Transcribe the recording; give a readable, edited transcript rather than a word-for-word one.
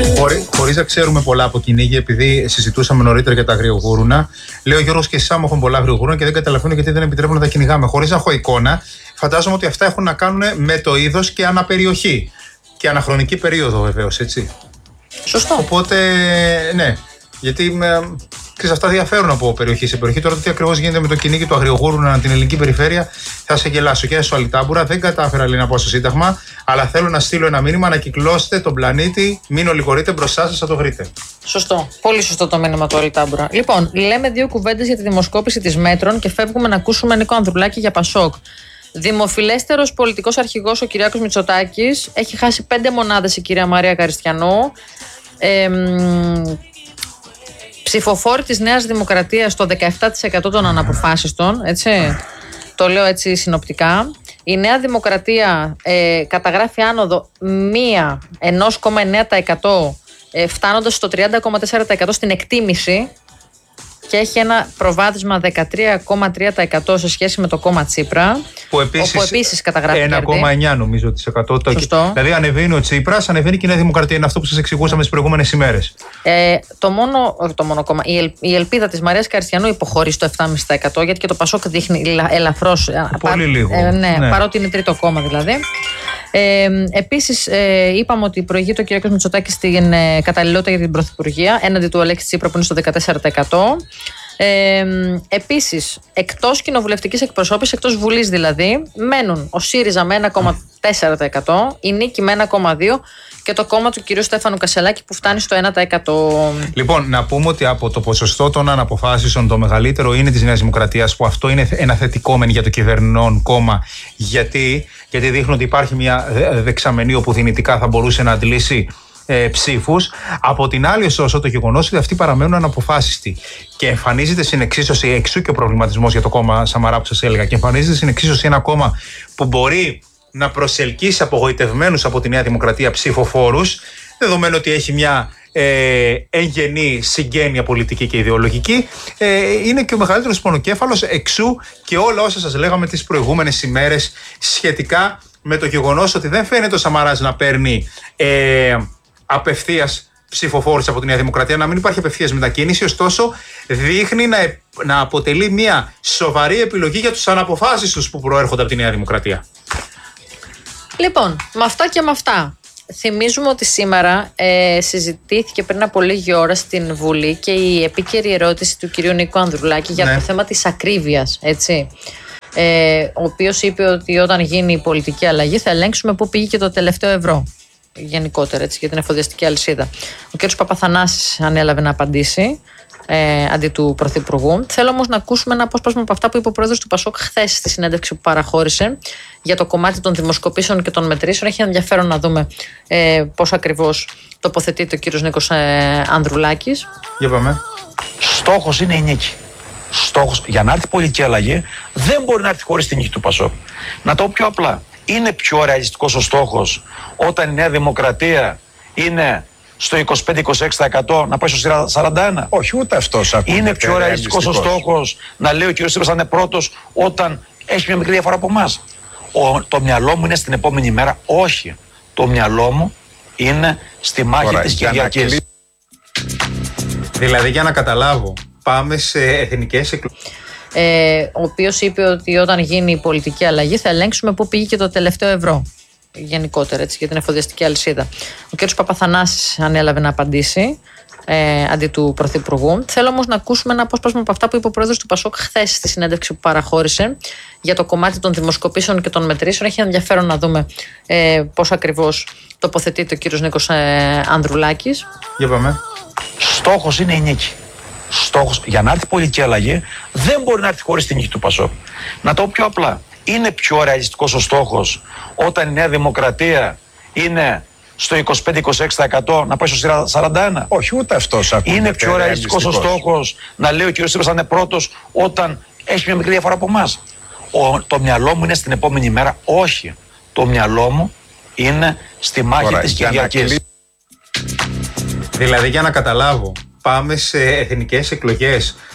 Χωρίς να ξέρουμε πολλά από κυνήγι, επειδή συζητούσαμε νωρίτερα για τα αγριογούρουνα, λέει ο Γιώργος και Σάμ έχουν πολλά αγριογούρουνα και δεν καταλαβαίνω γιατί δεν επιτρέπουν να τα κυνηγάμε. Χωρίς να έχω εικόνα, φαντάζομαι ότι αυτά έχουν να κάνουν με το είδος και αναπεριοχή. Και αναχρονική περίοδο βεβαίως, έτσι. Σωστό. Οπότε, ναι. Γιατί αυτά διαφέρουν από περιοχή σε περιοχή. Τώρα, τι ακριβώς γίνεται με το κυνήγι του αγριογούρουνα την ελληνική περιφέρεια, θα σε γελάσω. Και στο Αλιτάμπουρα δεν κατάφερα να πω στο Σύνταγμα, αλλά θέλω να στείλω ένα μήνυμα να κυκλώσετε τον πλανήτη. Μην ολιγορείτε μπροστά σας, θα το βρείτε. Σωστό. Πολύ σωστό το μήνυμα του Αλιτάμπουρα. Λοιπόν, λέμε δύο κουβέντες για τη δημοσκόπηση της Μέτρων και φεύγουμε να ακούσουμε Νίκο Ανδρουλάκη για Πασόκ. Δημοφιλέστερος πολιτικός αρχηγός ο Κυριάκος Μητσοτάκης. Έχει χάσει 5 μονάδες η κυρία Μαρία Καριστιανού. Ψηφοφόροι της Νέας Δημοκρατίας το 17% των αναποφάσιστων, έτσι. Το λέω έτσι συνοπτικά. Η Νέα Δημοκρατία καταγράφει άνοδο 1,9%, φτάνοντας στο 30,4% στην εκτίμηση και έχει ένα προβάδισμα 13,3% σε σχέση με το κόμμα Τσίπρα, όπου επίσης καταγράφει 1,9% νομίζω της 100%. Σωστό. Δηλαδή ανεβαίνει ο Τσίπρας, ανεβαίνει και η Νέα Δημοκρατία. Είναι αυτό που σας εξηγούσαμε τις προηγούμενες ημέρες. Το μόνο κόμμα. Η ελπίδα της Μαρίας Καριστιανού υποχωρεί στο 7,5%, γιατί και το Πασόκ δείχνει ελαφρώς. Πολύ λίγο. Ναι, παρότι είναι τρίτο κόμμα δηλαδή. Επίσης, είπαμε ότι προηγείται ο κ. Μητσοτάκης στην καταλληλότητα για την Πρωθυπουργία έναντι του Αλέξη Τσίπρα που είναι στο 14%. Επίσης, εκτός κοινοβουλευτικής εκπροσώπησης, εκτός Βουλής δηλαδή, μένουν ο ΣΥΡΙΖΑ με 1,4%, η Νίκη με 1,2% και το κόμμα του κ. Στέφανου Κασελάκη που φτάνει στο 1%. Λοιπόν, να πούμε ότι από το ποσοστό των αναποφάσεων το μεγαλύτερο είναι της Νέας Δημοκρατίας, που αυτό είναι ένα θετικό μεν για το κυβερνών κόμμα. Γιατί δείχνει ότι υπάρχει μια δεξαμενή όπου δυνητικά θα μπορούσε να αντλήσει ψήφους. Από την άλλη, ωστόσο, το γεγονός ότι αυτοί παραμένουν αναποφάσιστοι και εμφανίζεται στην εξίσωση, εξού και ο προβληματισμός για το κόμμα Σαμαρά που σας έλεγα, και εμφανίζεται στην εξίσωση ένα κόμμα που μπορεί να προσελκύσει απογοητευμένους από τη Νέα Δημοκρατία ψηφοφόρους, δεδομένου ότι έχει μια εγγενή συγγένεια πολιτική και ιδεολογική, είναι και ο μεγαλύτερος πονοκέφαλος, εξού και όλα όσα σας λέγαμε τις προηγούμενες ημέρες σχετικά με το γεγονός ότι δεν φαίνεται ο Σαμαράς να παίρνει απευθείας ψηφοφόρους από τη Νέα Δημοκρατία, να μην υπάρχει απευθείας μετακίνηση, ωστόσο δείχνει να αποτελεί μια σοβαρή επιλογή για τους αναποφάσιστους που προέρχονται από τη Νέα Δημοκρατία. Λοιπόν, με αυτά και με αυτά, θυμίζουμε ότι σήμερα συζητήθηκε πριν από λίγη ώρα στην Βουλή και η επίκαιρη ερώτηση του κυρίου Νίκου Ανδρουλάκη για το θέμα της ακρίβειας, έτσι. Ο οποίος είπε ότι όταν γίνει η πολιτική αλλαγή θα ελέγξουμε πού πήγε και το τελευταίο ευρώ. Γενικότερα, έτσι, για την εφοδιαστική αλυσίδα. Ο κ. Παπαθανάσης ανέλαβε να απαντήσει αντί του Πρωθυπουργού. Θέλω όμως να ακούσουμε ένα απόσπασμα από αυτά που είπε ο πρόεδρος του Πασόκ χθες στη συνέντευξη που παραχώρησε για το κομμάτι των δημοσκοπήσεων και των μετρήσεων. Έχει ενδιαφέρον να δούμε πώς ακριβώς τοποθετείται ο κ. Νίκος Ανδρουλάκης. Για πάμε. Στόχος είναι η νίκη. Στόχος για να έρθει πολιτική αλλαγή δεν μπορεί να έρθει χωρίς τη νίκη του Πασόκ. Να το πω πιο απλά. Είναι πιο ρεαλιστικός ο στόχος όταν η Νέα Δημοκρατία είναι στο 25-26% να πάει στο 41%. Όχι, ούτε αυτός ακούγεται. Είναι πιο ρεαλιστικός ο στόχος να λέει ο κ. Τσίπρας θα είναι πρώτος όταν έχει μια μικρή διαφορά από εμάς. Το μυαλό μου είναι στην επόμενη μέρα. Όχι. Το μυαλό μου είναι στη μάχη της Κυριακής. Δηλαδή, για να καταλάβω, πάμε σε εθνικές εκλογές. Ο οποίος είπε ότι όταν γίνει η πολιτική αλλαγή θα ελέγξουμε πού πήγε και το τελευταίο ευρώ. Γενικότερα, έτσι, για την εφοδιαστική αλυσίδα. Ο κ. Παπαθανάσης ανέλαβε να απαντήσει αντί του Πρωθυπουργού. Θέλω όμως να ακούσουμε ένα απόσπασμα από αυτά που είπε ο πρόεδρος του Πασόκ χθες στη συνέντευξη που παραχώρησε για το κομμάτι των δημοσκοπήσεων και των μετρήσεων. Έχει ενδιαφέρον να δούμε πώς ακριβώς τοποθετείται ο κ. Νίκος Ανδρουλάκης. Για πάμε. Στόχος είναι η νίκη. Στόχος για να έρθει πολιτική αλλαγή δεν μπορεί να έρθει χωρίς τη νίκη του Πασόκ. Να το πω πιο απλά. Είναι πιο ρεαλιστικός ο στόχος όταν η Νέα Δημοκρατία είναι στο 25-26% να πάει στο 41%. Όχι, ούτε αυτός ακούγεται. Είναι πιο ρεαλιστικός ο στόχος να λέει ο κ. Τσίπρας θα είναι πρώτος όταν έχει μια μικρή διαφορά από εμάς. Το μυαλό μου είναι στην επόμενη μέρα. Όχι. Το μυαλό μου είναι στη μάχη της Κυριακής. Δηλαδή, για να καταλάβω, πάμε σε εθνικές εκλογές.